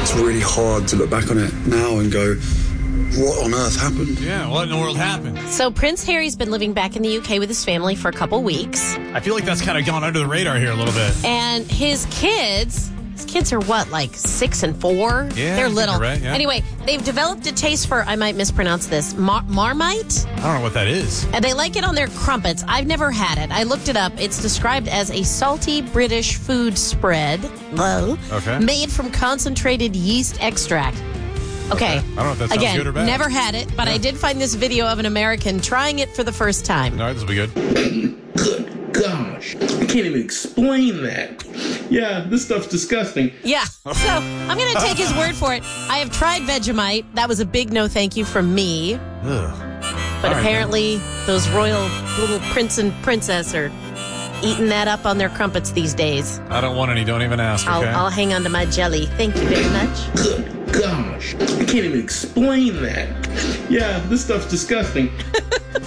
It's really hard to look back on it now and go, what on earth happened? Yeah, what in the world happened? So Prince Harry's been living back in the UK with his family for a couple weeks. I feel like that's kind of gone under the radar here a little bit. And his kids are what, like 6 and 4? Yeah, they're I think little. you're right, yeah. Anyway, they've developed a taste for, I might mispronounce this, Marmite. I don't know what that is. And they like it on their crumpets. I've never had it. I looked it up. It's described as a salty British food spread made from concentrated yeast extract. Okay. I don't know if that sounds Again, good or bad. never had it, but I did find this video of an American trying it for the first time. All right, this will be good. Good gosh. I can't even explain that. Yeah, this stuff's disgusting. Yeah. So I'm going to take his word for it. I have tried Vegemite. That was a big no thank you from me. Ugh. But All right, apparently those royal little prince and princess are eating that up on their crumpets these days. I don't want any. Don't even ask, okay? I'll hang on to my jelly. Thank you very much. Good gosh. I can't even explain that. Yeah, this stuff's disgusting.